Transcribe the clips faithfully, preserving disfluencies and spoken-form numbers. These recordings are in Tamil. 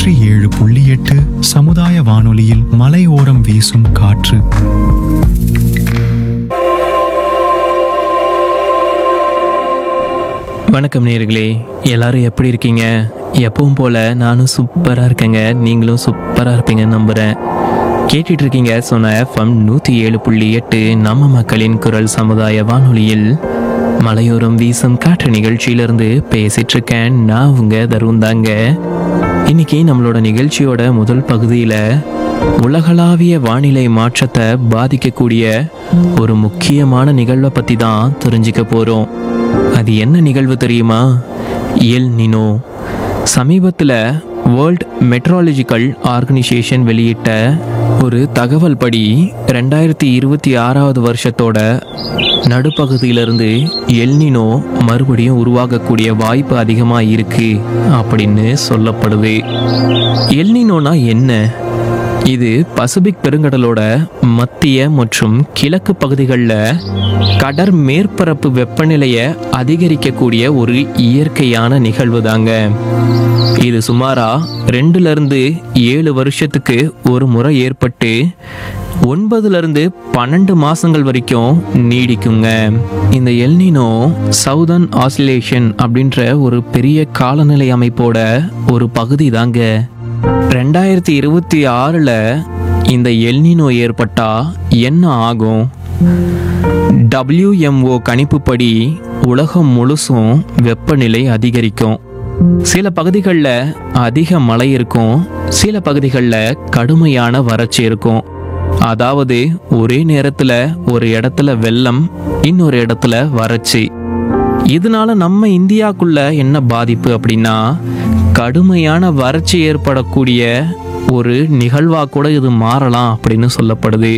நூற்றி ஏழு புள்ளி எட்டு சமுதாய வானொலியில் மலையோரம் வீசும் காற்று. வணக்கம் நேயர்களே, எல்லாரும் எப்படி இருக்கீங்க? எப்பவும் போல நானும் சூப்பராக இருக்கேங்க. நீங்களும் சூப்பராக இருப்பீங்கன்னு நம்புகிறேன். கேட்டுட்டு இருக்கீங்க சொன்ன எஃப்எம் நூற்றி ஏழு புள்ளி எட்டு நம்ம மக்களின் குரல் சமுதாய வானொலியில் மலையோரம் வீசும் காற்று நிகழ்ச்சியிலிருந்து பேசிட்டு இருக்கேன். நான் உங்க தருண் தாங்க. இன்னைக்கு நம்மளோட நிகழ்ச்சியோட முதல் பகுதியில் உலகளாவிய வானிலை மாற்றத்தை பாதிக்கக்கூடிய ஒரு முக்கியமான நிகழ்வை பற்றி தான் தெரிஞ்சுக்க போகிறோம். அது என்ன நிகழ்வு தெரியுமா? El Nino. சமீபத்தில் வேர்ல்ட் மெட்ராலஜிக்கல் ஆர்கனைசேஷன் வெளியிட்ட ஒரு தகவல் படி ரெண்டாயிரத்தி இருபத்தி ஆறாவது வருஷத்தோட நடுப்பகுதியிலிருந்து எல் நினோ மறுபடியும் உருவாகக்கூடிய வாய்ப்பு அதிகமாக இருக்கு அப்படின்னு சொல்லப்படுது. எல் நினோனா என்ன? இது பசிபிக் பெருங்கடலோட மத்திய மற்றும் கிழக்கு பகுதிகளில் கடற் மேற்பரப்பு வெப்பநிலையை அதிகரிக்கக்கூடிய ஒரு இயற்கையான நிகழ்வு தாங்க. இது சுமாரா ரெண்டுல இருந்து ஏழு வருஷத்துக்கு ஒரு முறை ஏற்பட்டு ஒன்பதுல இருந்து பன்னெண்டு மாசங்கள் வரைக்கும் நீடிக்குங்க. இந்த எல் நினோ சவுதர்ன் ஆசிலேஷன் அப்படின்ற ஒரு பெரிய காலநிலை அமைப்போட ஒரு பகுதி தாங்க. ரெண்டாயிரத்தி இருபத்தி ஆறுல இந்த எல் நினோ ஏற்பட்டா என்ன ஆகும்? டபிள்யூஎம்ஓ கணிப்புப்படி உலகம் முழுசும் வெப்பநிலை அதிகரிக்கும். சில பகுதிகளில் அதிக மழை இருக்கும், சில பகுதிகளில் கடுமையான வறட்சி இருக்கும். அதாவது ஒரே நேரத்தில் ஒரு இடத்துல வெள்ளம், இன்னொரு இடத்துல வறட்சி. இதனால நம்ம இந்தியாவுக்குள்ள என்ன பாதிப்பு அப்படின்னா, கடுமையான வறட்சி ஏற்படக்கூடிய ஒரு நிகழ்வா கூட இது மாறலாம் அப்படின்னு சொல்லப்படுது.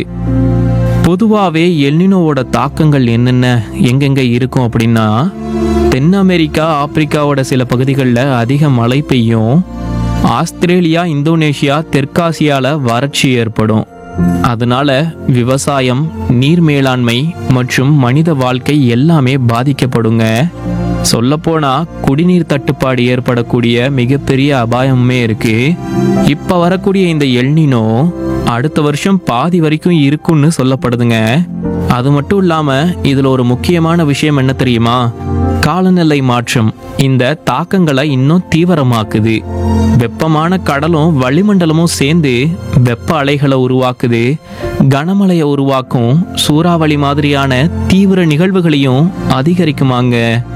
பொதுவாகவே எல் நினோவோட தாக்கங்கள் என்னென்ன எங்கெங்க இருக்கும் அப்படின்னா, தென் அமெரிக்கா, ஆப்பிரிக்காவோட சில பகுதிகளில் அதிக மழை பெய்யும். ஆஸ்திரேலியா, இந்தோனேஷியா, தெற்காசியாவில் வறட்சி ஏற்படும். அதனால விவசாயம், நீர் மேலாண்மை மற்றும் மனித வாழ்க்கை எல்லாமே பாதிக்கப்படுங்க. சொல்லப்போனா குடிநீர் தட்டுப்பாடு ஏற்படக்கூடிய மிகப்பெரிய அபாயமுமே இருக்கு. இப்ப வரக்கூடிய இந்த எல் நினோ அடுத்த வருஷம் பாதி வரைக்கும் இருக்குன்னு சொல்லப்படுதுங்க. அது மட்டும் இல்லாம இதுல ஒரு முக்கியமான விஷயம் என்ன தெரியுமா? காலநிலை மாற்றம் இந்த தாக்கங்களை இன்னும் தீவிரமாக்குது. வெப்பமான கடலும் வளிமண்டலமும் சேர்ந்து வெப்ப அலைகளை உருவாக்குது, கனமழையை உருவாக்கும், சூறாவளி மாதிரியான தீவிர நிகழ்வுகளையும் அதிகரிக்குமாங்க.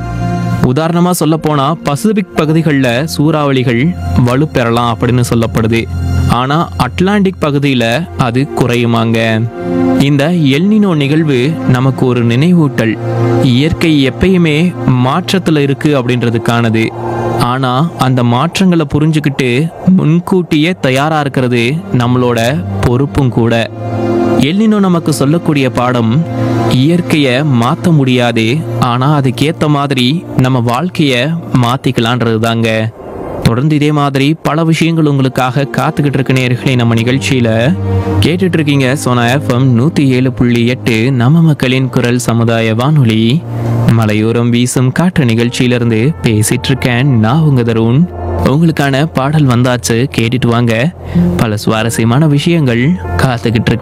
உதாரணமா சொல்ல போனா பசிபிக் பகுதிகளில் சூறாவளிகள் வலுப்பெறலாம் அப்படின்னு சொல்லப்படுது. ஆனா அட்லாண்டிக் பகுதியில அது குறையுமாங்க. இந்த எல் நினோ நிகழ்வு நமக்கு ஒரு நினைவூட்டல். இயற்கை எப்பயுமே மாற்றத்துல இருக்கு அப்படின்றதுக்கானது. ஆனா அந்த மாற்றங்களை புரிஞ்சுக்கிட்டு முன்கூட்டியே தயாரா இருக்கிறது நம்மளோட பொறுப்பும் கூட. எல் நினோ நமக்கு சொல்லக்கூடிய பாடம், இயற்கையை மாற்ற முடியாது, ஆனா அதுக்கேற்ற மாதிரி நம்ம வாழ்க்கைய மாத்திக்கலான்றது தாங்க. தொடர்ந்து இதே மாதிரி பல விஷயங்கள் உங்களுக்காக காத்துக்கிட்டு இருக்க நேயர்களே. நம்ம நிகழ்ச்சியில கேட்டுட்டு இருக்கீங்க சோனா எஃப்எம் நூத்தி ஏழு புள்ளி எட்டு நம்ம மக்களின் குரல் சமுதாய வானொலி மலையோரம் வீசும் காற்று நிகழ்ச்சியிலிருந்து பேசிட்டு இருக்கேன். நான் உங்க தருண். உங்களுக்கான பாடல் வந்தாச்சு, கேட்டுட்டு வாங்க. பல சுவாரஸ்யமான விஷயங்கள் காத்துக்கிட்டு இருக்கு.